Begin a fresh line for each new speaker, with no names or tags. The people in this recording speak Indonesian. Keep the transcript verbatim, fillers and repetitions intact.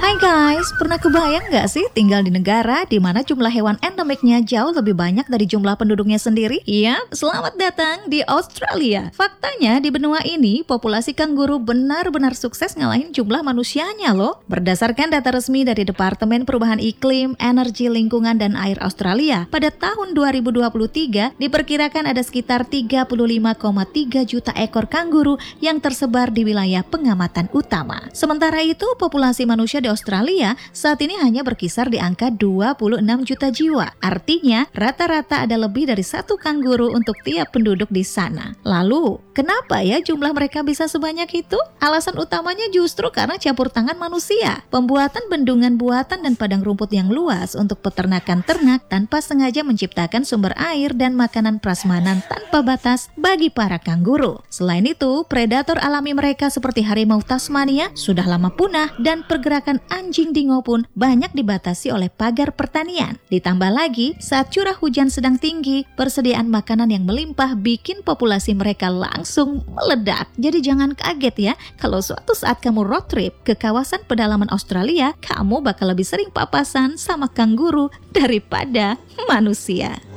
Hai guys, pernah kebayang nggak sih tinggal di negara di mana jumlah hewan endemiknya jauh lebih banyak dari jumlah penduduknya sendiri? Iya, selamat datang di Australia. Faktanya di benua ini, populasi kanguru benar-benar sukses ngalahin jumlah manusianya loh. Berdasarkan data resmi dari Departemen Perubahan Iklim, Energi Lingkungan dan Air Australia, pada tahun dua ribu dua puluh tiga diperkirakan ada sekitar tiga puluh lima koma tiga juta ekor kanguru yang tersebar di wilayah pengamatan utama. Sementara itu, populasi manusia di Australia saat ini hanya berkisar di angka dua puluh enam juta jiwa. Artinya, rata-rata ada lebih dari satu kanguru untuk tiap penduduk di sana. Lalu, kenapa ya jumlah mereka bisa sebanyak itu? Alasan utamanya justru karena campur tangan manusia. Pembuatan bendungan buatan dan padang rumput yang luas untuk peternakan ternak tanpa sengaja menciptakan sumber air dan makanan prasmanan tanpa batas bagi para kanguru. Selain itu, predator alami mereka seperti harimau Tasmania sudah lama punah dan pergerakan anjing dingo pun banyak dibatasi oleh pagar pertanian. Ditambah lagi, saat curah hujan sedang tinggi, persediaan makanan yang melimpah bikin populasi mereka langsung meledak. Jadi jangan kaget ya, kalau suatu saat kamu road trip ke kawasan pedalaman Australia, kamu bakal lebih sering papasan sama kanguru daripada manusia.